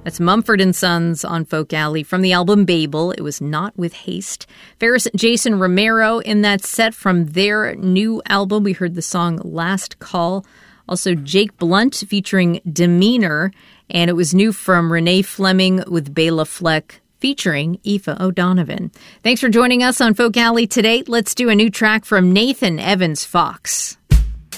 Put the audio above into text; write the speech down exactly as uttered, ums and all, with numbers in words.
That's Mumford and Sons on Folk Alley from the album Babel. It was Not With Haste. Ferris Jason Romero in that set from their new album. We heard the song Last Call. Also Jake Blunt featuring Demeanor. And it was new from Renee Fleming with Bela Fleck featuring Aoife O'Donovan. Thanks for joining us on Folk Alley today. Let's do a new track from Nathan Evans Fox.